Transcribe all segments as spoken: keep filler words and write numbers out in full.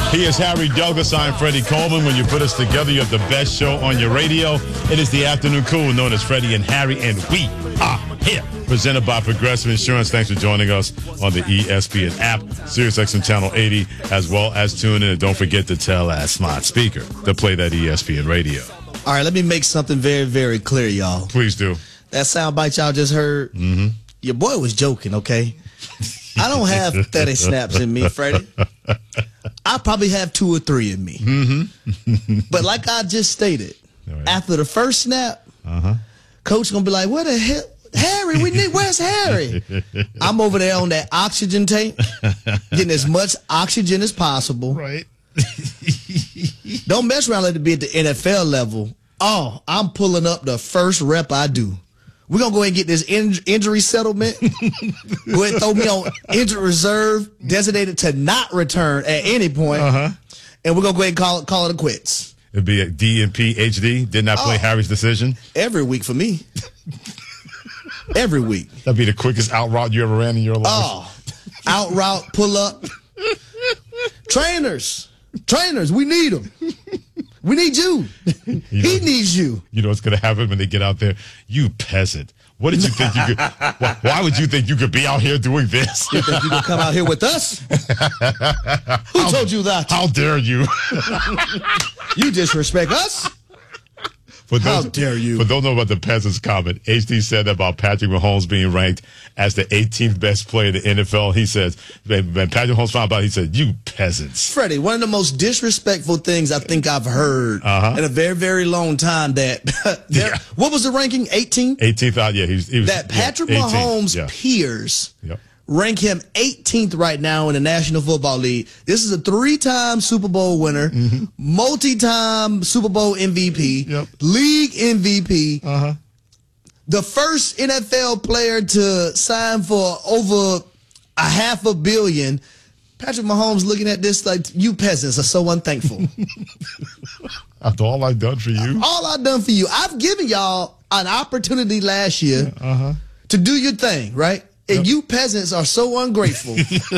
He is Harry Douglas. I'm Freddie Coleman. When you put us together, you have the best show on your radio. It is the Afternoon Cool, known as Freddie and Harry, and we are here. Presented by Progressive Insurance. Thanks for joining us on the E S P N app, SiriusXM Channel eighty, as well as tune in. And don't forget to tell that smart speaker to play that E S P N radio. All right, let me make something very, very clear, y'all. Please do. That sound bite y'all just heard, mm-hmm. your boy was joking, okay? I don't have thirty snaps in me, Freddie. I probably have two or three in me. Mm-hmm. But like I just stated, right. after the first snap, uh-huh. coach going to be like, what the hell? Harry, we need, where's Harry? I'm over there on that oxygen tank, getting as much oxygen as possible. Right. Don't mess around, let it be at the N F L level. Oh, I'm pulling up the first rep I do. We're going to go ahead and get this in- injury settlement. Go ahead and throw me on injury reserve, designated to not return at any point. Uh-huh. And we're going to go ahead and call it, call it a quits. It'd be a D and P H D. Did not play Oh. Harry's decision. Every week for me. Every week. That'd be the quickest out route you ever ran in your life. Oh, out route, pull up. Trainers. Trainers, we need them. We need you. You know, he needs you. You know what's going to happen when they get out there? You peasant. What did you think you could? why, why would you think you could be out here doing this? You think you can come out here with us? Who how, told you that? How dare you? You disrespect us? For those, How dare you? For those who know about the peasants comment, H D said about Patrick Mahomes being ranked as the eighteenth best player in the N F L. He says, when Patrick Mahomes found out, he said, you peasants. Freddie, one of the most disrespectful things I think I've heard uh-huh. in a very, very long time that, there, yeah. what was the ranking? eighteenth? eighteenth out, yeah. He was, he was, that Patrick yeah, Mahomes' yeah. peers Yep. rank him eighteenth right now in the National Football League. This is a three-time Super Bowl winner, mm-hmm. multi-time Super Bowl M V P, yep. league M V P, uh-huh. the first N F L player to sign for over a half a billion. Patrick Mahomes looking at this like, you peasants are so unthankful. After all I've done for you. All I've done for you. I've given y'all an opportunity last year uh-huh. to do your thing, right? And yep. you peasants are so ungrateful.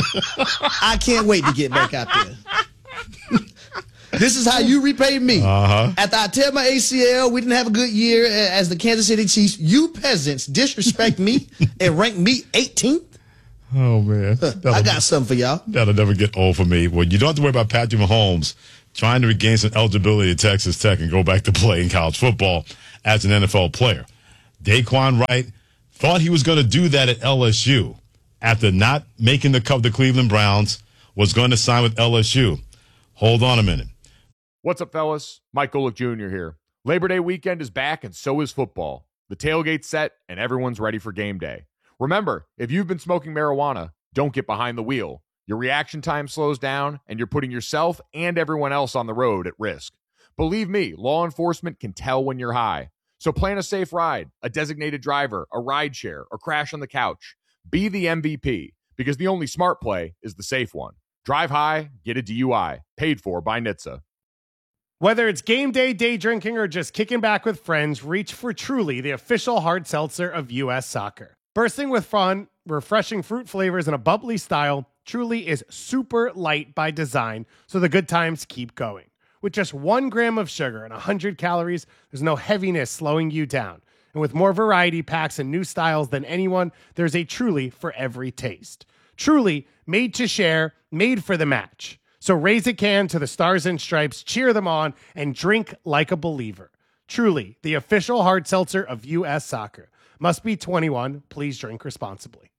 I can't wait to get back out there. This is how you repay me. Uh-huh. After I tear my A C L, we didn't have a good year as the Kansas City Chiefs. You peasants disrespect me and rank me eighteenth. Oh, man. I got something for y'all. That'll never get old for me. Well, you don't have to worry about Patrick Mahomes trying to regain some eligibility at Texas Tech and go back to playing college football as an N F L player. Daquan Wright thought he was going to do that at L S U after not making the cut of the Cleveland Browns, was going to sign with L S U. Hold on a minute. What's up, fellas? Mike Golick Junior here. Labor Day weekend is back, and so is football. The tailgate's set, and everyone's ready for game day. Remember, if you've been smoking marijuana, don't get behind the wheel. Your reaction time slows down, and you're putting yourself and everyone else on the road at risk. Believe me, law enforcement can tell when you're high. So plan a safe ride, a designated driver, a ride share, or crash on the couch. Be the M V P, because the only smart play is the safe one. Drive high, get a D U I. Paid for by N H T S A. Whether it's game day, day drinking, or just kicking back with friends, reach for Truly, the official hard seltzer of U S Soccer. Bursting with fun, refreshing fruit flavors, and a bubbly style, Truly is super light by design, so the good times keep going. With just one gram of sugar and one hundred calories, there's no heaviness slowing you down. And with more variety packs and new styles than anyone, there's a Truly for every taste. Truly, made to share, made for the match. So raise a can to the Stars and Stripes, cheer them on, and drink like a believer. Truly, the official hard seltzer of U S Soccer. Must be twenty-one. Please drink responsibly.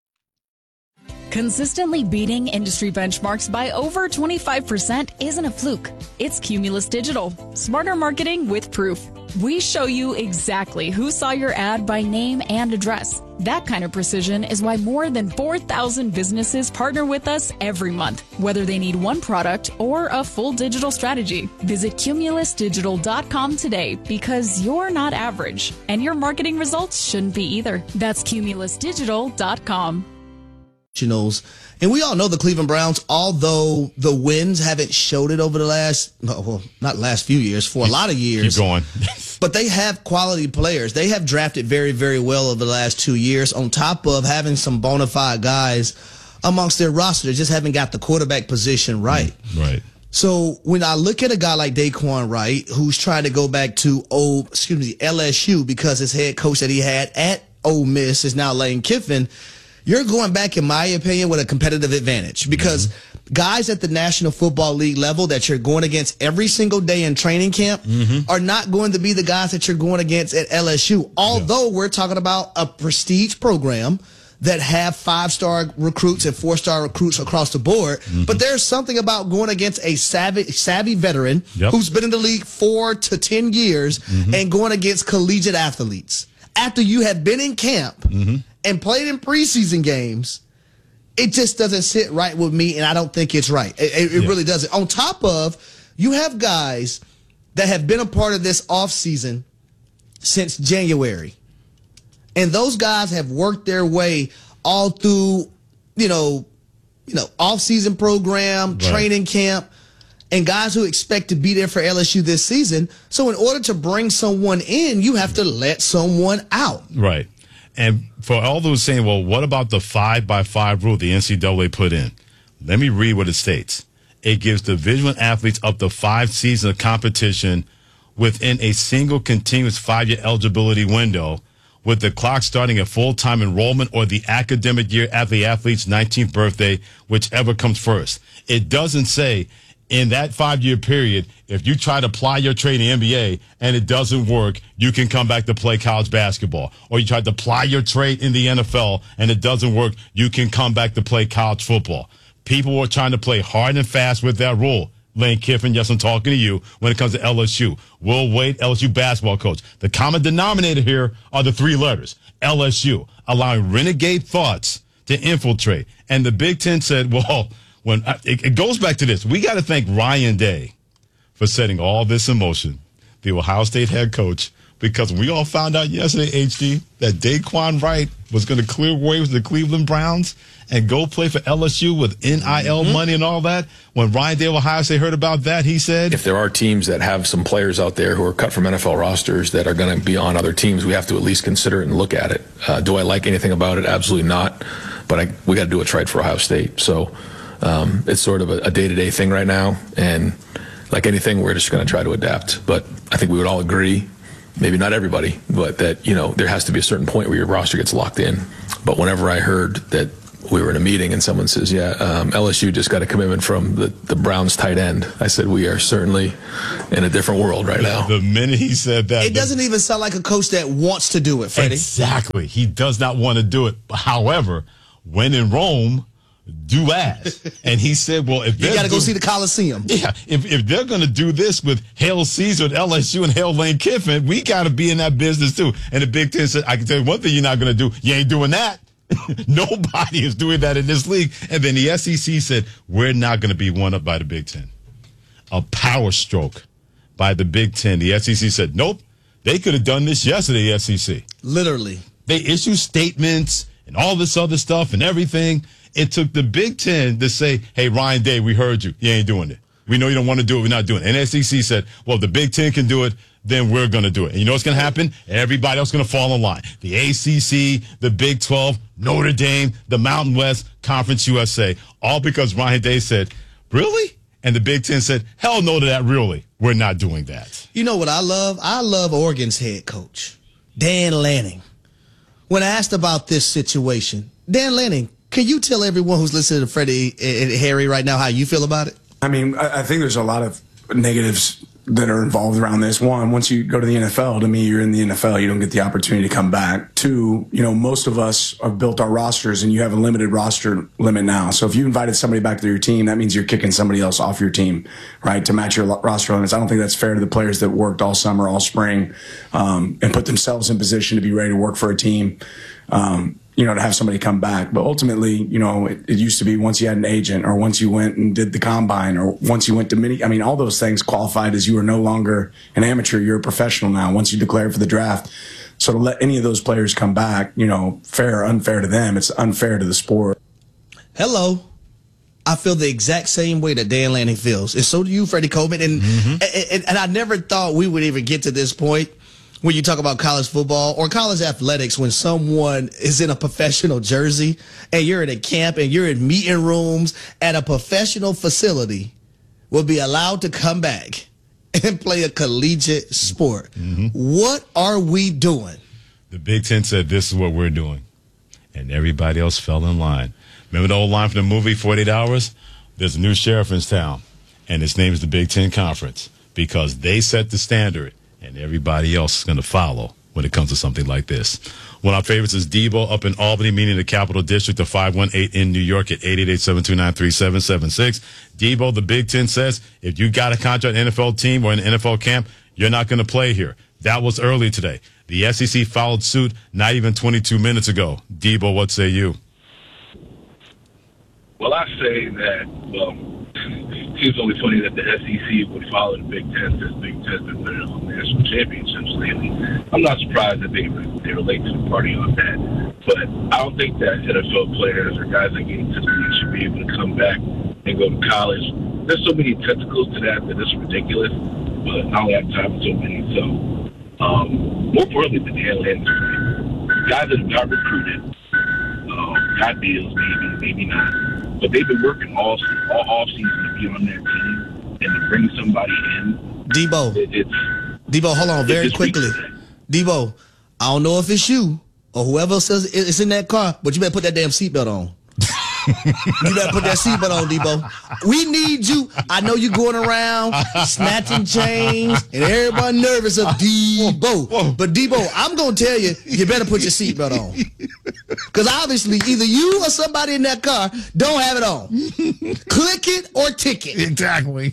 Consistently beating industry benchmarks by over twenty-five percent isn't a fluke. It's Cumulus Digital. Smarter marketing with proof. We show you exactly who saw your ad by name and address. That kind of precision is why more than four thousand businesses partner with us every month, whether they need one product or a full digital strategy. Visit cumulus digital dot com today, because you're not average, and your marketing results shouldn't be either. That's cumulus digital dot com. And we all know the Cleveland Browns, although the wins haven't showed it over the last, well, not last few years, for a lot of years. Keep going. But they have quality players. They have drafted very, very well over the last two years, on top of having some bona fide guys amongst their roster. They just haven't got the quarterback position right. Right. So when I look at a guy like Daquan Wright, who's trying to go back to old, excuse me, L S U because his head coach that he had at Ole Miss is now Lane Kiffin, you're going back, in my opinion, with a competitive advantage because mm-hmm. guys at the National Football League level that you're going against every single day in training camp mm-hmm. are not going to be the guys that you're going against at L S U, although yeah. we're talking about a prestige program that have five-star recruits and four-star recruits across the board. Mm-hmm. But there's something about going against a savvy, savvy veteran yep. who's been in the league four to ten years mm-hmm. and going against collegiate athletes. After you have been in camp mm-hmm. and played in preseason games, it just doesn't sit right with me, and I don't think it's right. It, it, it yeah. really doesn't. On top of, you have guys that have been a part of this offseason since January. And those guys have worked their way all through, you know, you know, off-season program, right. training camp, and guys who expect to be there for L S U this season. So in order to bring someone in, you have to let someone out. Right. And for all those saying, well, what about the five by five rule the N C double A put in? Let me read what it states. It gives Division I athletes up to five seasons of competition within a single continuous five-year eligibility window, with the clock starting at full-time enrollment or the academic year at the athlete's nineteenth birthday, whichever comes first. It doesn't say in that five-year period, if you try to apply your trade in the N B A and it doesn't work, you can come back to play college basketball. Or you try to apply your trade in the N F L and it doesn't work, you can come back to play college football. People are trying to play hard and fast with that rule. Lane Kiffin, yes, I'm talking to you when it comes to L S U. Will Wade, L S U basketball coach. The common denominator here are the three letters, L S U, allowing renegade thoughts to infiltrate. And the Big Ten said, well, when it, it goes back to this, we got to thank Ryan Day for setting all this in motion, the Ohio State head coach, because we all found out yesterday, H D, that Daquan Wright was going to clear waivers to the Cleveland Browns and go play for L S U with N I L mm-hmm. money and all that. When Ryan Day of Ohio State heard about that, he said, if there are teams that have some players out there who are cut from N F L rosters that are going to be on other teams, we have to at least consider it and look at it. Uh, do I like anything about it? Absolutely not. But I, we got to do what's right for Ohio State. So um, it's sort of a, a day-to-day thing right now. And like anything, we're just going to try to adapt. But I think we would all agree, maybe not everybody, but that, you know, there has to be a certain point where your roster gets locked in. But whenever I heard that we were in a meeting and someone says, yeah, um, L S U just got a commitment from the, the Browns tight end, I said, we are certainly in a different world right now. The minute he said that. It doesn't even sound like a coach that wants to do it, Freddie. Exactly. He does not want to do it. However, when in Rome, do as. And he said, well, if you got to go see the Coliseum. Yeah. If, if they're going to do this with Hail Caesar at L S U and Hail Lane Kiffin, we got to be in that business too. And the Big Ten said, I can tell you one thing you're not going to do. You ain't doing that. Nobody is doing that in this league. And then the S E C said, we're not going to be one up by the Big Ten. A power stroke by the Big Ten. The S E C said, nope, they could have done this yesterday, the S E C. Literally. They issue statements and all this other stuff and everything. It took the Big Ten to say, hey, Ryan Day, we heard you. You ain't doing it. We know you don't want to do it. We're not doing it. And S E C said, well, if the Big Ten can do it, then we're going to do it. And you know what's going to happen? Everybody else is going to fall in line. The A C C, the Big twelve, Notre Dame, the Mountain West, Conference U S A, all because Ryan Day said, really? And the Big Ten said, hell no to that, really. We're not doing that. You know what I love? I love Oregon's head coach, Dan Lanning. When asked about this situation, Dan Lanning, can you tell everyone who's listening to Freddie and Harry right now how you feel about it? I mean, I think there's a lot of negatives that are involved around this. One, once you go to the N F L, to me, you're in the N F L. You don't get the opportunity to come back. Two, you know, most of us have built our rosters, and you have a limited roster limit now. So if you invited somebody back to your team, that means you're kicking somebody else off your team, right, to match your roster limits. I don't think that's fair to the players that worked all summer, all spring, um, and put themselves in position to be ready to work for a team. Um, you know, to have somebody come back. But ultimately, you know, it, it used to be once you had an agent or once you went and did the combine or once you went to mini, I mean, all those things qualified as you are no longer an amateur, you're a professional now once you declared for the draft. So to let any of those players come back, you know, fair or unfair to them, it's unfair to the sport. Hello. I feel the exact same way that Dan Lanning feels. And so do you, Freddie Coleman. And, mm-hmm. and, and I never thought we would even get to this point when you talk about college football or college athletics, when someone is in a professional jersey and you're in a camp and you're in meeting rooms at a professional facility will be allowed to come back and play a collegiate sport. Mm-hmm. What are we doing? The Big Ten said this is what we're doing, and everybody else fell in line. Remember the old line from the movie forty-eight hours? There's a new sheriff in town, and his name is the Big Ten Conference, because they set the standard, and everybody else is going to follow when it comes to something like this. One of our favorites is Debo up in Albany, meaning the Capital District, of five one eight in New York at eight eight eight, seven two nine, three seven seven six. Debo, the Big Ten says, if you got a contract in an N F L team or an N F L camp, you're not going to play here. That was early today. The S E C followed suit not even twenty-two minutes ago. Debo, what say you? Well, I say that, well, it seems only funny that the S E C would follow the Big Ten, because Big Ten's been winning on national championships lately. I'm not surprised that they they relate to the party on that. But I don't think that N F L players or guys that get into the league should be able to come back and go to college. There's so many tentacles to that that it's ridiculous. But I don't have time for so many. So, um, more importantly, the tail ends. Guys that have got recruited, um, got deals, maybe, maybe not. But they've been working all all off season to be on that team and to bring somebody in. Debo, it, it's Debo, hold on very quickly. Debo, I don't know if it's you or whoever says it's in that car, but you better put that damn seatbelt on. You better put that seatbelt on, Debo. We need you. I know you're going around snatching chains and everybody nervous of Debo. But Debo, I'm going to tell you, you better put your seatbelt on. Because obviously either you or somebody in that car don't have it on. Click it or ticket. Exactly.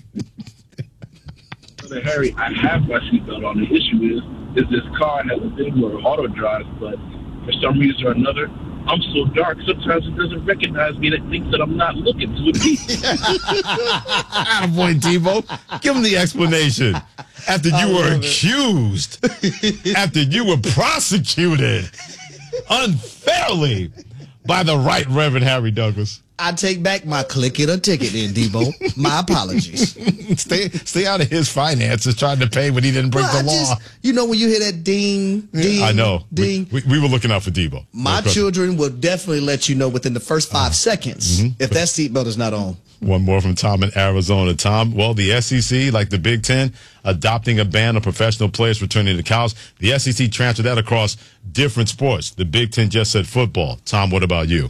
Harry, I have my seatbelt on. The issue is, is this car has a thing where auto drives, but for some reason or another, I'm so dark, sometimes it doesn't recognize me and it thinks that I'm not looking. So it Attaboy, Debo. Give him the explanation. After you were accused, after you were prosecuted unfairly by the Right Reverend Harry Douglas. I take back my click it or ticket then, Debo. My apologies. stay stay out of his finances trying to pay when he didn't break well, the I law. Just, you know, when you hear that ding, ding, I know. ding. We, we, we were looking out for Debo. My children will definitely let you know within the first five uh, seconds mm-hmm. if that seatbelt is not on. One more from Tom in Arizona. Tom, well, the S E C, like the Big Ten, adopting a ban on professional players returning to college. The S E C transferred that across different sports. The Big Ten just said football. Tom, what about you?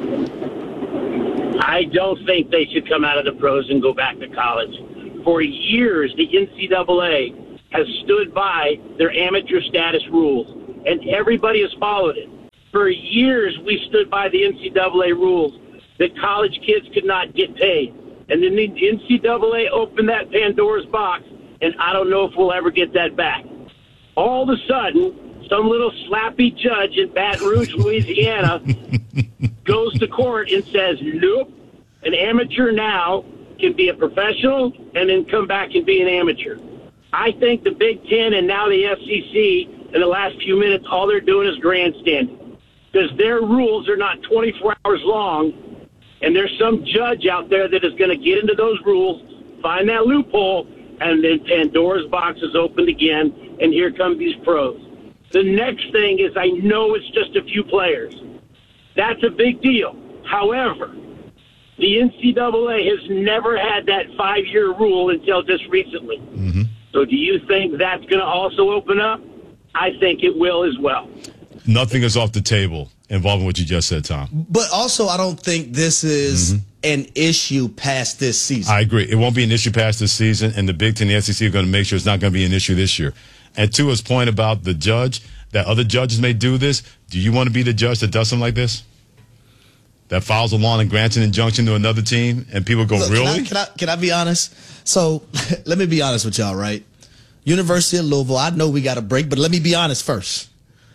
I don't think they should come out of the pros and go back to college. For years, the N C double A has stood by their amateur status rules, and everybody has followed it. For years, we stood by the N C double A rules that college kids could not get paid. And then the N C double A opened that Pandora's box, and I don't know if we'll ever get that back. All of a sudden, some little slappy judge in Baton Rouge, Louisiana, goes to court and says, nope, an amateur now can be a professional and then come back and be an amateur. I think the Big Ten and now the S E C in the last few minutes, all they're doing is grandstanding, because their rules are not twenty-four hours long, and there's some judge out there that is going to get into those rules, find that loophole, and then Pandora's box is opened again, and here come these pros. The next thing is, I know it's just a few players. That's a big deal. However, the N C double A has never had that five-year rule until just recently. Mm-hmm. So do you think that's going to also open up? I think it will as well. Nothing is off the table involving what you just said, Tom. But also, I don't think this is mm-hmm. an issue past this season. I agree. It won't be an issue past this season, and the Big Ten and the S E C are going to make sure it's not going to be an issue this year. And to his point about the judge, that other judges may do this, do you want to be the judge that does something like this? That files a law and grants an injunction to another team, and people go, Look, really? Can I, can I, can I be honest? So, let me be honest with y'all, right? University of Louisville, I know we got a break, but let me be honest first.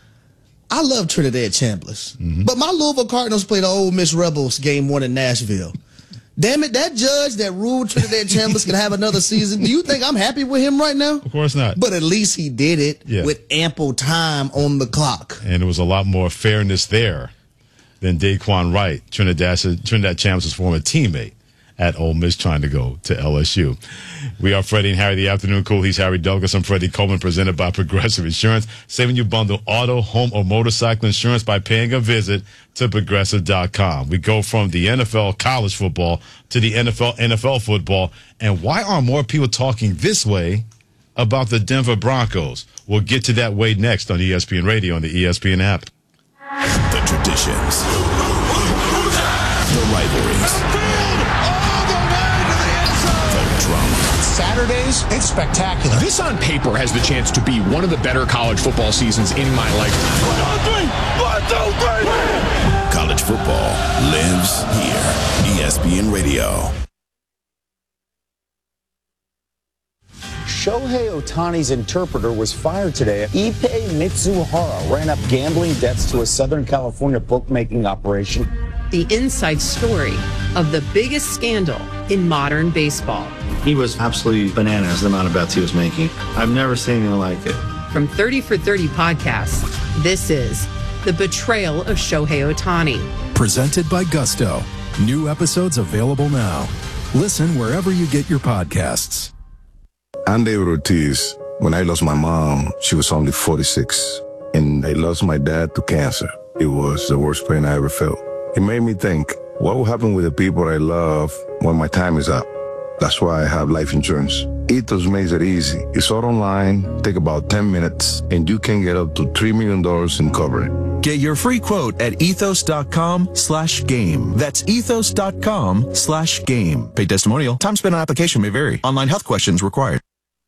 I love Trinidad Chambliss, mm-hmm. but my Louisville Cardinals played the Ole Miss Rebels game one in Nashville. Damn it, that judge that ruled Trinidad Chambliss can have another season. Do you think I'm happy with him right now? Of course not. But at least he did it yeah. with ample time on the clock. And there was a lot more fairness there than Daquan Wright, Trinidad, Trinidad Chambliss' former teammate. at Ole Miss trying to go to L S U. We are Freddie and Harry, the afternoon cool. He's Harry Douglas. I'm Freddie Coleman, presented by Progressive Insurance. Saving you bundle auto, home, or motorcycle insurance by paying a visit to progressive dot com. We go from the N F L college football to the N F L N F L football. And why aren't more people talking this way about the Denver Broncos? We'll get to that way next on E S P N Radio and the E S P N app. The traditions, the rivalries, the drama. Saturdays, it's spectacular. This on paper has the chance to be one of the better college football seasons in my lifetime. One, two, three. One, two, three. College football lives here. E S P N Radio. Shohei Ohtani's interpreter was fired today. Ippei Mitsuhara ran up gambling debts to a Southern California bookmaking operation. The inside story of the biggest scandal in modern baseball. He was absolutely bananas, the amount of bets he was making. I've never seen anything like it. From thirty for thirty podcasts, this is The Betrayal of Shohei Ohtani. Presented by Gusto. New episodes available now. Listen wherever you get your podcasts. I'm David Ortiz. When I lost my mom, she was only forty-six. And I lost my dad to cancer. It was the worst pain I ever felt. It made me think, what will happen with the people I love when my time is up? That's why I have life insurance. Ethos makes it easy. It's all online, take about ten minutes, and you can get up to three million dollars in coverage. Get your free quote at ethos.com slash game. That's ethos.com slash game. Paid testimonial. Time spent on application may vary. Online health questions required.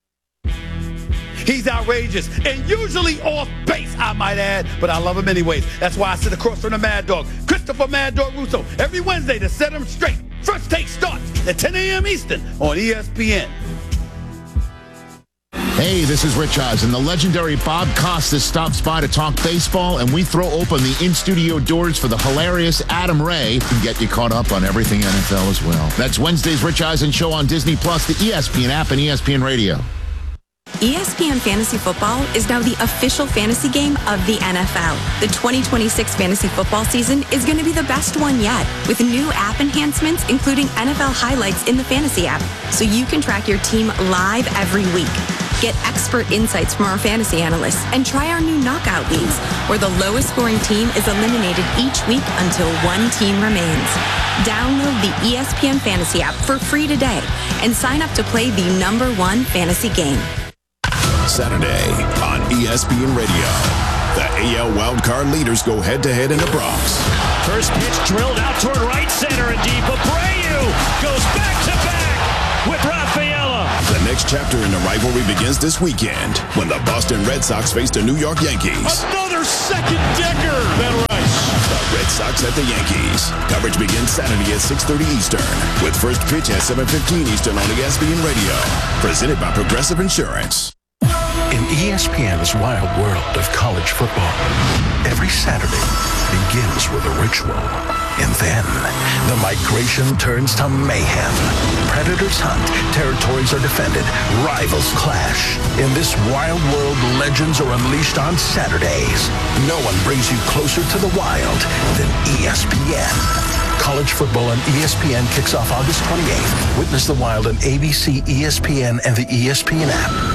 He's outrageous and usually off base, I might add, but I love him anyways. That's why I sit across from the Mad Dog, Christopher Mad Dog Russo, every Wednesday to set him straight. First Take starts at ten a.m. Eastern on E S P N. Hey, this is Rich Eisen. The legendary Bob Costas stops by to talk baseball, and we throw open the in-studio doors for the hilarious Adam Ray and get you caught up on everything N F L as well. That's Wednesday's Rich Eisen Show on Disney Plus, the E S P N app, and E S P N Radio. E S P N Fantasy Football is now the official fantasy game of the N F L. The twenty twenty-six fantasy football season is going to be the best one yet, with new app enhancements, including N F L highlights in the fantasy app, so you can track your team live every week. Get expert insights from our fantasy analysts and try our new knockout leagues, where the lowest scoring team is eliminated each week until one team remains. Download the E S P N Fantasy app for free today and sign up to play the number one fantasy game. Saturday on E S P N Radio. The A L wildcard leaders go head-to-head in the Bronx. First pitch drilled out toward right center and deep. Abreu goes back-to-back with Rafaela. The next chapter in the rivalry begins this weekend when the Boston Red Sox face the New York Yankees. Another second-decker. That right. The Red Sox at the Yankees. Coverage begins Saturday at six thirty Eastern with first pitch at seven fifteen Eastern on E S P N Radio. Presented by Progressive Insurance. In E S P N's wild world of college football, every Saturday begins with a ritual. And then, the migration turns to mayhem. Predators hunt, territories are defended, rivals clash. In this wild world, legends are unleashed on Saturdays. No one brings you closer to the wild than E S P N. College football on E S P N kicks off August twenty-eighth. Witness the wild on A B C, E S P N, and the E S P N app.